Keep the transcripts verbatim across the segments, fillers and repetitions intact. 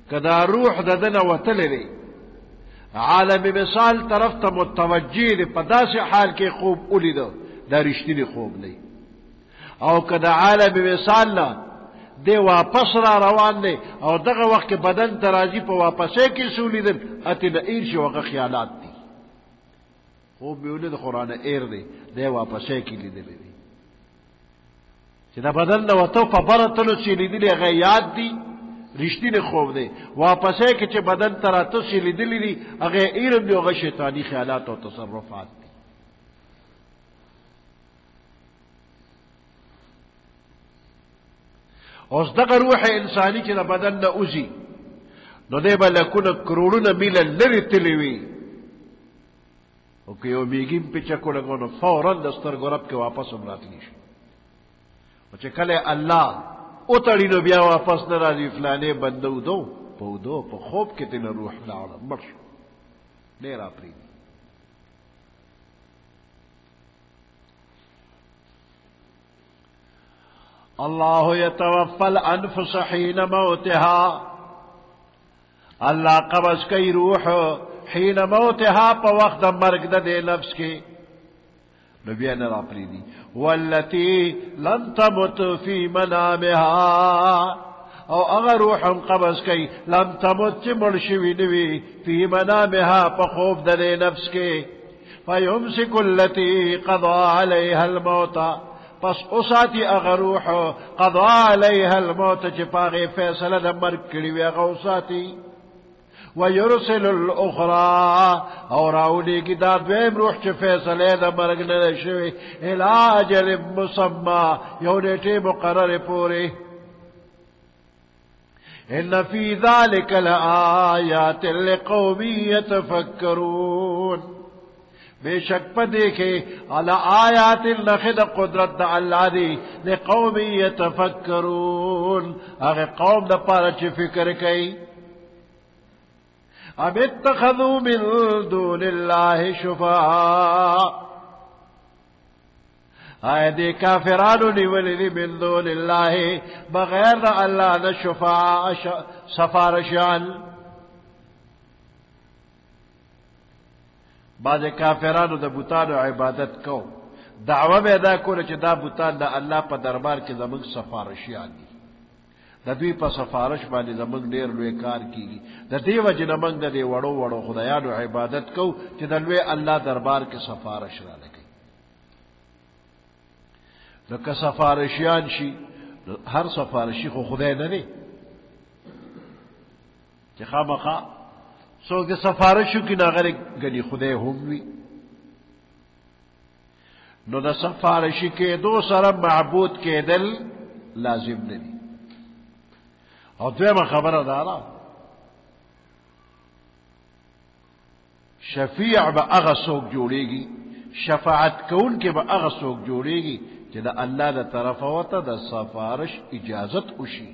کدا روح ددن وتل دے عالم مثال طرف تا متوجہ دے پدا سے حال کے خوب اولی دو دا رشتی دے خوب نہیں او کدا عالم مثال نا دے واپس را روان دے او دغه وقت بدن ترازی پا واپسے کی سولی دن اتی نا ایر شو وقت خیالات دی خوب بیولی دا قرآن ایر دے دے واپسے کی لی دے لی دی چی دا بدن نا وطو پا برطلو سی لی دلی غیاد دی رشتی نے خوب دے واپس ہے کہ چھ بدن ترا تو سی لی دلی دی اگر ایرم دی اگر شیطانی خیالات و تصرفات دی اس دقا روح انسانی چھ دا بدن نا اوزی نو دے با لکن کروڑون میل لری تلیوی او کہ یو میگیم پی چکو لگو نو فوراں دستر گرب کے واپس امرات لیش او چھ کلے اللہ اتڑی نو بیا واپس نہ راضی فلانے بندو دو پو دو پو خوب کے تین روح لاڑا مر شو دیر آپری اللہ یتوفى الانفس حین موتها اللہ قبض کئی روح حین موتها پا وقت مرگ دے نفس کے نبی نے راپری دی والتی لن تمت فی منامها او اگر روح قبض کئی لن تمت مرشوی نوی فی منامها پا خوف دے نفس کے فیمسک اللتی قضا علیها الموت پس اساتی اگر روح قضا علیها الموت چپاغی فیصلہ دا مرگ کریوی اگر اساتی وَيُرْسِلُ الْأُخْرَى اور آولی کی داد ویم روح چھ فیصلے دا مرگ ندشوی الى اجل مسمى یونیٹی مقرر پوری ان فی ذالک لآیات لقوم یتفکرون بے شک پا دیکھے علی آیات نخد قدرت دا اللہ دی لقوم یتفکرون اگر قوم دا پارا چھ فکر کئی اب اتخذوا من دون اللہ شفاء آئے دے کافرانو نیولی دی من دون اللہ بغیر دا اللہ دا شفاء سفارشان بعض کافرانو دا بوتانو عبادت کو دعوی میں دا کولا چھ دا بوتان دا اللہ پا دربار کے زمان سفارشیان دی دا دوی پا سفارش بانی زمان دیر لوی کار کی گی دا دیو جنمانگ دا دی وڑو وڑو خدایانو عبادت کو چی دا لوی اللہ دربار کے سفارش را لگی دا کا سفارشیان شی ہر سفارشی خو خدای ندی چی خواہ مخواہ سو کہ سفارشو کی ناغر گنی خدای ہوموی نو دا سفارشی کے دو سرم معبود کے دل لازم ندی اور دویمہ خبر دارا شفیع با اغا سوک جوڑے گی شفاعت کون کے با اغا سوک جوڑے گی کہ دا اللہ دا طرف ہوتا دا سفارش اجازت اشی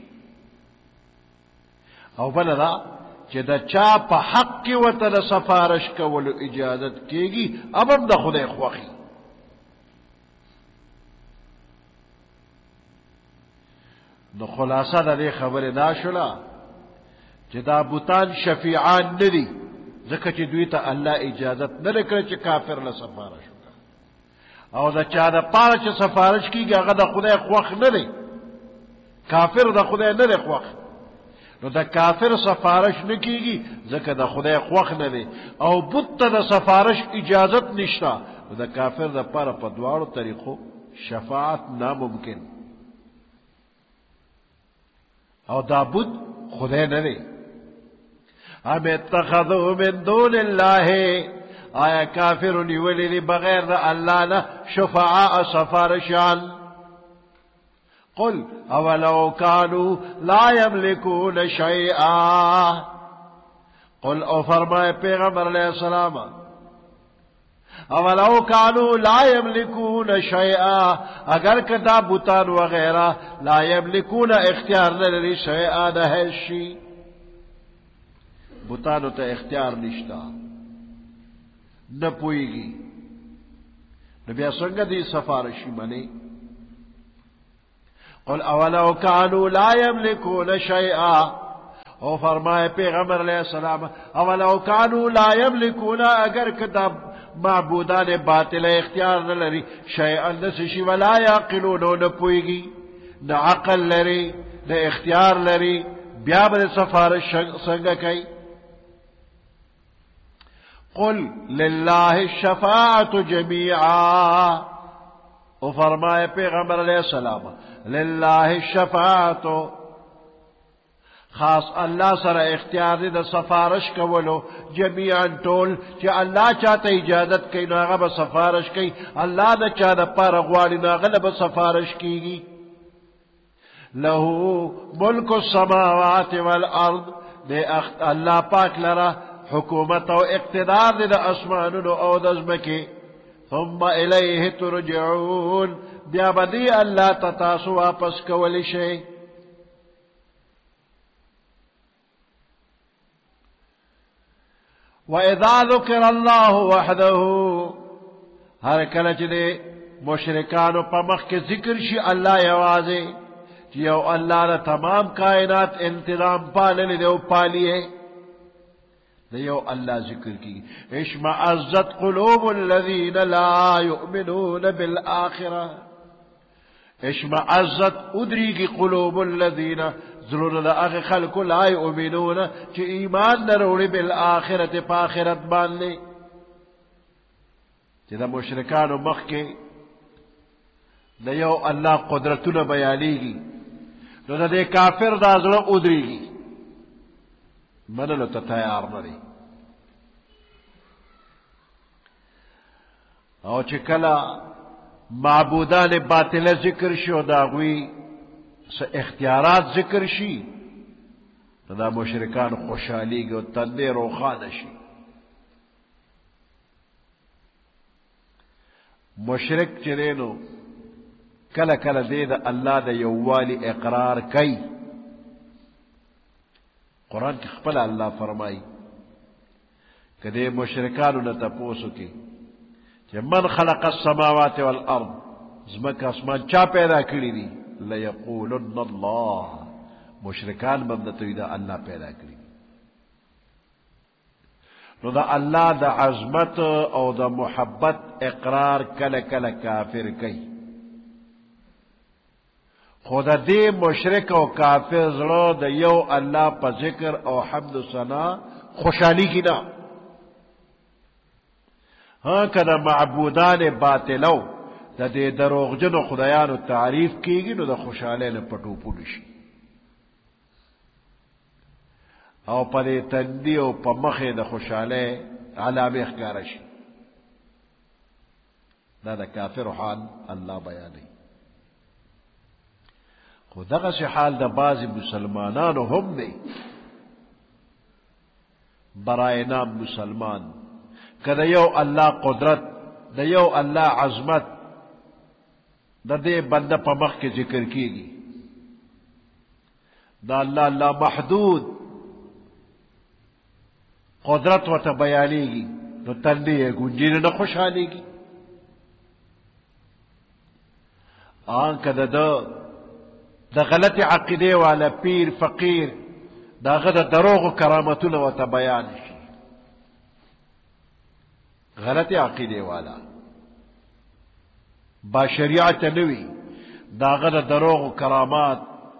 او بلا دا کہ دا چا پا حق کی وتا دا سفارش کولو اجازت کی گی اب ام دا خدای خواخی نو خلاصہ دا دے خبر دا شلا چی دا بوتان شفیعان ندی ذکر چی دوی تا اللہ اجازت ندکر چی کافر لسفارش ہوگا او دا چا دا پارا چی سفارش کی گا دا خدای خوخ ندی کافر دا خدای ندی خوخ نو دا کافر سفارش نکی گی ذکر دا خدای خوخ ندی او بوت دا سفارش اجازت نشتا دا کافر دا پارا پا دوارو طریقو شفاعت ناممکن او دابود خدای ندے ام اتخذوا من دون اللہ آیا کافر نیولی دی بغیر دا اللہ نا شفعاء سفارشان قل اولو کانوا لا یملکون شیئا قل او فرمائے پیغمبر علیہ السلام اولو کانوا لا یملکون شیئا اگر کدا بوتان وغیرہ لا یملکون اختیار نلری شیئا نہشی بوتانو تا اختیار نشتا نہ پوئی گی نبی سنگ دی سفارشی منی قل اولو کانوا لا یملکون شیئا او فرمائے پیغمبر علیہ السلام اولو کانو لا یملکونا اگر کتاب معبودان باطل اختیار نہ لری شیئن نسشی ولا یاقلونو نپوئیگی نہ عقل لری نہ اختیار لری بیا بر سفارش سنگ کئی قل للہ الشفاعت جمیعا او فرمائے پیغمبر علیہ السلام للہ الشفاعت خاص اللہ سر اختیار دے دا سفارش کولو جمیعاً طول چی اللہ چاہتا اجازت کئی ناغا با سفارش کئی اللہ دا چاہتا پارغواری ناغا با سفارش کی گی لہو ملک السماوات والارض دے اللہ پاک لرا حکومت و اقتدار دے دا اسمانون او دزمکی ثم الیہ ترجعون بیا بدی اللہ تتاسو واپس کولی شئی وَإِذَا ذُكِرَ اللَّهُ وَحْدَهُ ہر کلچ دے مشرکانو پمخ کے ذکر شی اللہ یوازے یو اللہ نے تمام کائنات انتظام پالنے دے پالیے یو اللہ ذکر کی اشمعزت قلوب الذین لا یؤمنون بالآخرہ اشمعزت ادری کی قلوب الذین ضرور دا اغی خلق لا یؤمنون چی ایمان نروڑی بالآخرت پاخرت بانلے چی دا مشرکان مخ کے دا یو اللہ قدرتنا بیانی گی نو دا دے کافر دا ضرور ادری گی منلو تا تیار نری او چکلا معبودان باطل ذکر شو داغوی سا اختیارات ذکر شی دا مشرکان خوشحالی گو تندے روخان شی مشرک چرینو کلا کلا دے دا اللہ دا یوالی اقرار کئی قرآن کی خپل اللہ فرمائی کہ دے مشرکانو نتا پوسو کی کہ من خلق السماوات والارض زمک اسمان چا پیدا کری دی لیقولن اللہ مشرکان بندتوی دا اللہ پیدا کری نو دا اللہ دا عظمت او دا محبت اقرار کل کل کافر کئی خود دے مشرک او کافر زلو دا یو اللہ پا ذکر او حمد و ثنا خوشحالی کی نا ہاں کدا معبودان باطلو دا دے دروغجن و خدایانو تعریف کی گی نو دا خوشحالی نے پٹو پولشی او پا دے تندی او پا مخی دا خوشحالی علامه اخکارشی دا دا کافر حال اللہ بیانی خود اگا سی حال دا بعض مسلمانانو ہم نے برائے نام مسلمان کہ دا یو اللہ قدرت دا یو اللہ عظمت دا دے بندہ پا مخ کے ذکر کی گی دا اللہ اللہ محدود قدرت و تا بیانی گی نو تندی ہے گنجین نہ خوشحالی گی آن کا دا دا دا غلط عقیدے والا پیر فقیر دا غدا دروغ و کرامتون و تا بیان شی غلط عقیدے والا با شریعت نوی دا غدا دروغ و کرامات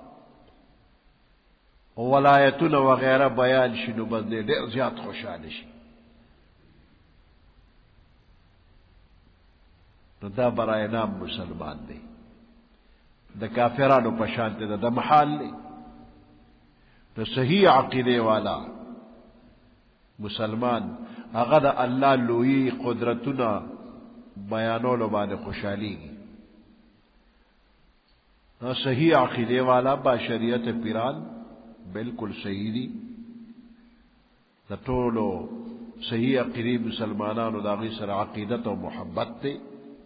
ولایتون وغیرہ بیان شی نو بندے دیر زیاد خوشحال شی نو دا برائے نام مسلمان دے دا کافرانو پشانتے دا دا محال لے دا صحیح عقیدے والا مسلمان اگر دا اللہ لوئی قدرتنا بیانو لو بانے خوشحالی گی دا صحیح عقیدے والا با شریعت پیران بالکل صحیح دی دا طولو صحیح عقیدی مسلمانانو دا غی سر عقیدت و محبت تے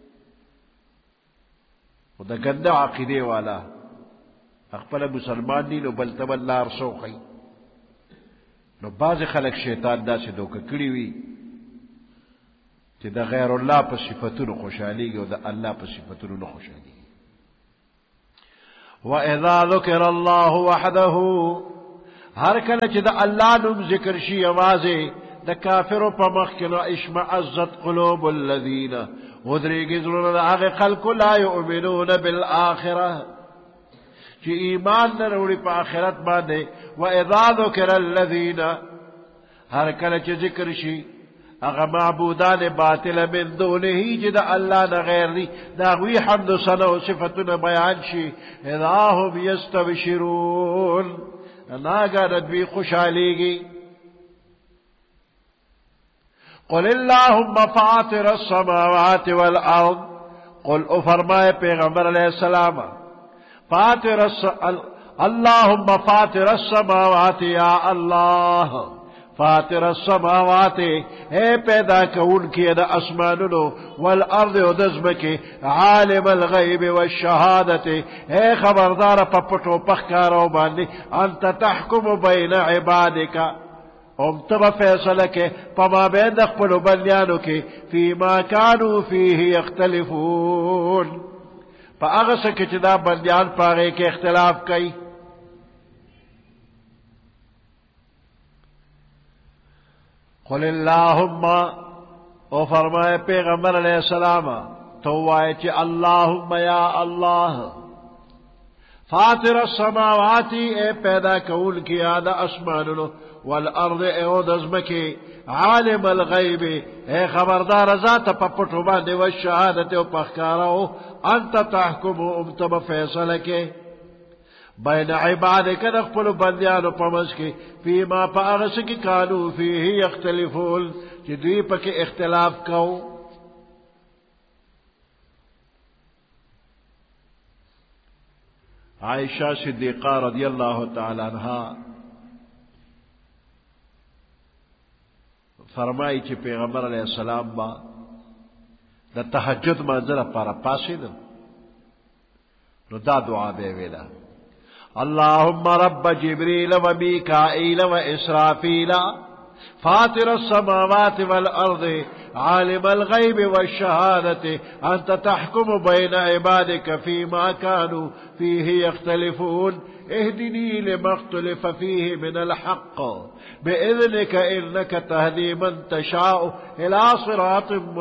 و دا گندہ عقیدے والا اقبل مسلمان دی نو بلتبل لار سوخی نو باز خلق شیطان دا سے دوکا کری وی کہ دا غیر اللہ پا صفتون خوشحالی گی و دا اللہ پا صفتون نو خوشحالی گی وَإِذَا ذُكِرَ اللَّهُ وَحْدَهُ ہر کله چې د الله نوم ذکر شي اوازه د کافرو په مخ کې نو اشمعزت قلوب الذین ودریږي زړونه د هغه خلکو لا یؤمنون بالآخرة چې ایمان نه وروړي په آخرت باندې. واذا ذکر الذین ہر کله چې ذکر شي اغا معبودان باطل من دونه چې د الله نه غیر دي دا غوی حمد و ثنا او صفاتونه بیان شي اذا هم یستبشرون ناګه دوی خوشاليږي. قل اللهم فاطر السماوات والارض قل او فرمائے پیغمبر علیہ السلام فاطر الس... اللهم فاطر السماوات یا اللہ فاطر السماوات اے پیدا کون کی دا اسمانونو والارض و دزمکی عالم الغیب والشہادت اے خبردار پپٹو پخکارو باندی انت تحکم بین عبادکا ام تب فیصلہ کے پما بین اخپلو بنیانو کے فیما کانو فیہ یختلفون پا اغسک چدا بنیان پاگے کے اختلاف کئی. قل اللہم او فرمائے پیغمبر علیہ السلام تو وائے چی اللہم یا اللہ فاطر السماواتی اے پیدا کون کی آدھا اسمانونو والارض اے او دزمکی عالم الغیب اے خبردار ذات پپٹو باندے والشہادت او پخکارو انت تحکم امتب فیصلہ کے بین عبادک نقبل بندیانو پمس کی فیما پا اغس کی کانو فیہ یختلفون چی دوی پا کی اختلاف کو. عائشہ صدیقہ رضی اللہ تعالی عنہ فرمائی چی پیغمبر علیہ السلام با دا تحجد منظر پارا پاسی دا نو دا دعا بے ویلا اللهم رب جبريل وميكائيل وإسرافيل فاطر السماوات والأرض عالم الغيب والشهادة أنت تحكم بين عبادك فيما كانوا فيه يختلفون اهدني لما اختلف فيه من الحق بإذنك إنك تهدي من تشاء إلى صراط